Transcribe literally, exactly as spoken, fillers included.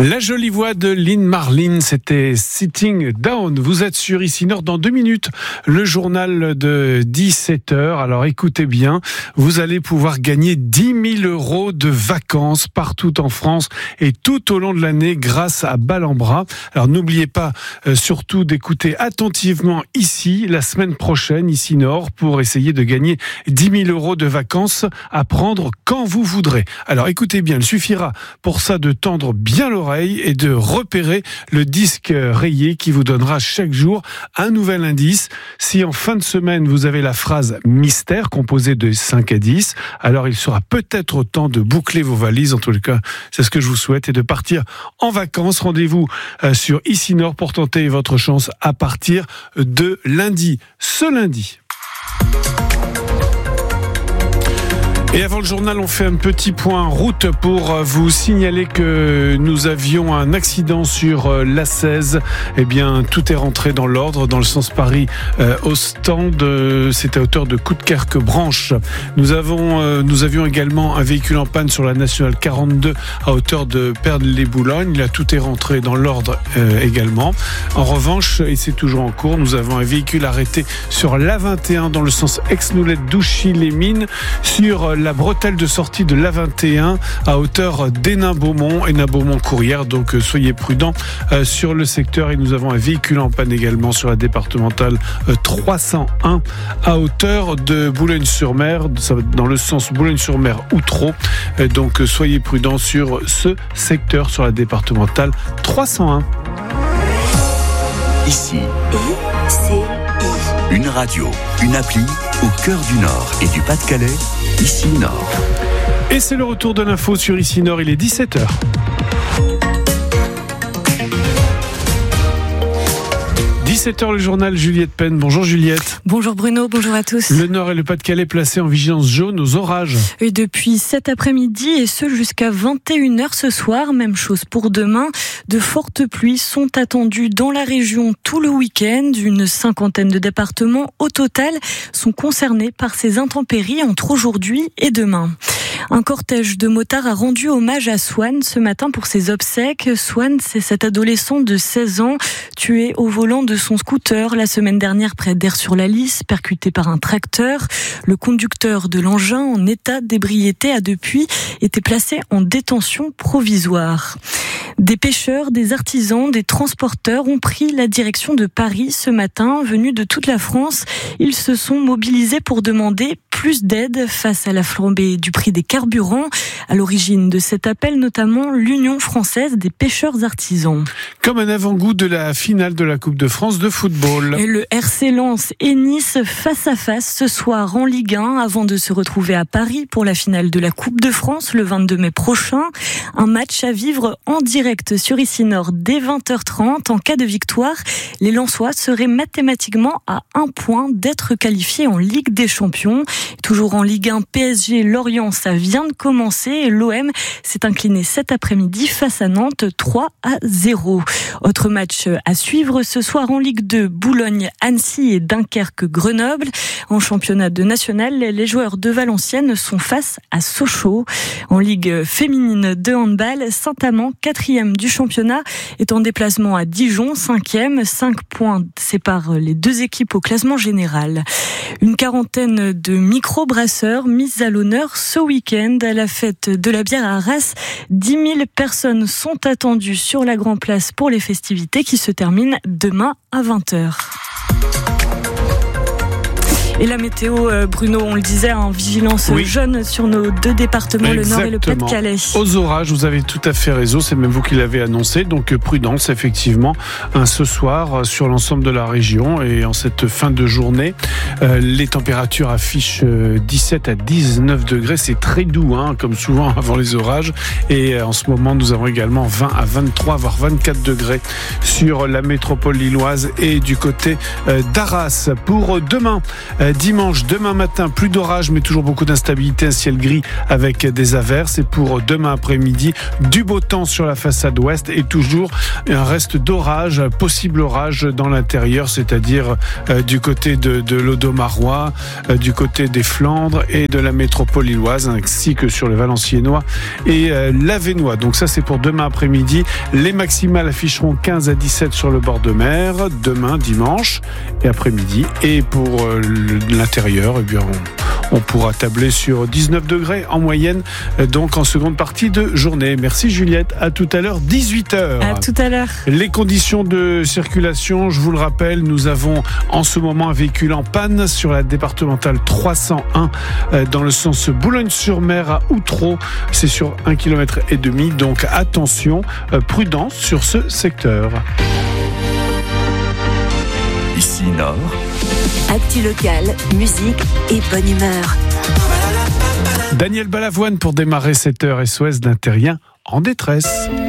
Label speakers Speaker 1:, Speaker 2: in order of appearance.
Speaker 1: La jolie voix de Lynn Marlin, c'était Sitting Down. Vous êtes sur Ici Nord dans deux minutes, le journal de dix-sept heures. Alors écoutez bien, vous allez pouvoir gagner dix mille euros de vacances partout en France et tout au long de l'année grâce à Bal en Bras. Alors n'oubliez pas euh, surtout d'écouter attentivement ici la semaine prochaine, Ici Nord, pour essayer de gagner dix mille euros de vacances à prendre quand vous voudrez. Alors écoutez bien, il suffira pour ça de tendre bien l'oreille et de repérer le disque rayé qui vous donnera chaque jour un nouvel indice. Si en fin de semaine vous avez la phrase mystère composée de cinq à dix, alors il sera peut-être temps de boucler vos valises. En tout cas, c'est ce que je vous souhaite, et de partir en vacances. Rendez-vous sur Ici Nord pour tenter votre chance à partir de lundi. Ce lundi. Et avant le journal, on fait un petit point route pour vous signaler que nous avions un accident sur l'A seize. Eh bien, tout est rentré dans l'ordre, dans le sens Paris-Ostende. Euh, C'est à hauteur de Coudekerque-Branche. Nous avons, euh, nous avions également un véhicule en panne sur la nationale quarante-deux à hauteur de Perles-les-Boulognes. Là, tout est rentré dans l'ordre euh, également. En revanche, et c'est toujours en cours, nous avons un véhicule arrêté sur l'A vingt et un dans le sens Aix-Noulette-Douchy-les-Mines, sur la bretelle de sortie de l'A vingt et un à hauteur d'Hénin-Beaumont, Hénin-Beaumont-Courrières. Donc soyez prudents euh, sur le secteur. Et nous avons un véhicule en panne également sur la départementale euh, trois cent un à hauteur de Boulogne-sur-Mer, dans le sens Boulogne-sur-Mer-Outreau. Euh, donc soyez prudents sur ce secteur sur la départementale trois cent un.
Speaker 2: Ici, une radio, une appli au cœur du Nord et du Pas-de-Calais. Ici Nord.
Speaker 1: Et c'est le retour de l'info sur Ici Nord, il est dix-sept heures. dix-sept heures, le journal Juliette Penn. Bonjour Juliette.
Speaker 3: Bonjour Bruno, bonjour à tous.
Speaker 1: Le Nord et le Pas-de-Calais placés en vigilance jaune aux orages.
Speaker 3: Et depuis cet après-midi et ce jusqu'à vingt et une heures ce soir, même chose pour demain. De fortes pluies sont attendues dans la région tout le week-end. Une cinquantaine de départements au total sont concernés par ces intempéries entre aujourd'hui et demain. Un cortège de motards a rendu hommage à Swan ce matin pour ses obsèques. Swan, c'est cet adolescent de seize ans tué au volant de son scooter la semaine dernière près d'Aire-sur-la-Lys, percuté par un tracteur. Le conducteur de l'engin en état d'ébriété a depuis été placé en détention provisoire. Des pêcheurs, des artisans, des transporteurs ont pris la direction de Paris ce matin. Venus de toute la France, ils se sont mobilisés pour demander plus d'aide face à la flambée du prix des carburants. À l'origine de cet appel, notamment l'Union française des pêcheurs artisans.
Speaker 1: Comme un avant-goût de la finale de la Coupe de France de football.
Speaker 3: Et le R C Lens et Nice face à face ce soir en Ligue un avant de se retrouver à Paris pour la finale de la Coupe de France le vingt-deux mai prochain. Un match à vivre en direct sur Ici Nord dès vingt heures trente. En cas de victoire, les Lensois seraient mathématiquement à un point d'être qualifiés en Ligue des Champions. Toujours en Ligue un, P S G Lorient, ça vient de commencer et l'O M s'est incliné cet après-midi face à Nantes trois à zéro. Autre match à suivre ce soir en Ligue deux, Boulogne-Annecy et Dunkerque-Grenoble. En championnat de national, les joueurs de Valenciennes sont face à Sochaux. En Ligue féminine de handball, Saint-Amand, quatrième du championnat, est en déplacement à Dijon, cinquième. Cinq points séparent les deux équipes au classement général. Une quarantaine de micro-brasseurs mis à l'honneur ce week-end à la fête de la bière à Arras. dix mille personnes sont attendues sur la Grand Place pour les festivités qui se terminent demain à vingt heures. Et la météo, Bruno, on le disait, en vigilance oui. jaune sur nos deux départements, exactement. Le Nord et le Pas-de-Calais.
Speaker 1: Aux orages, vous avez tout à fait raison, c'est même vous qui l'avez annoncé, donc prudence effectivement hein, ce soir sur l'ensemble de la région et en cette fin de journée. Euh, les températures affichent dix-sept à dix-neuf degrés, c'est très doux, hein, comme souvent avant les orages. Et en ce moment, nous avons également vingt à vingt-trois, voire vingt-quatre degrés sur la métropole lilloise et du côté euh, d'Arras. Pour demain, Dimanche, demain matin, plus d'orage, mais toujours beaucoup d'instabilité, un ciel gris avec des averses. Et pour demain après-midi, du beau temps sur la façade ouest et toujours un reste d'orage, possible orage dans l'intérieur, c'est-à-dire euh, du côté de, de l'Audomarois, euh, du côté des Flandres et de la métropole lilloise, ainsi que sur le Valenciennois et euh, l'Avesnois. Donc ça, c'est pour demain après-midi. Les maximales afficheront quinze à dix-sept sur le bord de mer, demain, dimanche et après-midi. Et pour euh, l'intérieur, eh bien, on, on pourra tabler sur dix-neuf degrés en moyenne, donc en seconde partie de journée. Merci Juliette, à tout à l'heure, dix-huit heures.
Speaker 3: À tout à l'heure.
Speaker 1: Les conditions de circulation, je vous le rappelle, nous avons en ce moment un véhicule en panne sur la départementale trois cent un dans le sens Boulogne-sur-Mer à Outreau. C'est sur un kilomètre et demi, donc attention, prudence sur ce secteur.
Speaker 2: Ici Nord.
Speaker 4: Actu locale, musique et bonne humeur.
Speaker 1: Daniel Balavoine pour démarrer cette heure S O S d'un terrien en détresse.